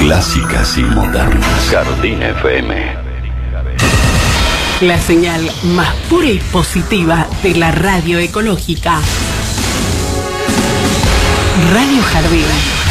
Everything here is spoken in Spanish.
clásicas y modernas. Jardín FM. La señal más pura y positiva de la radio ecológica. Radio Jardín.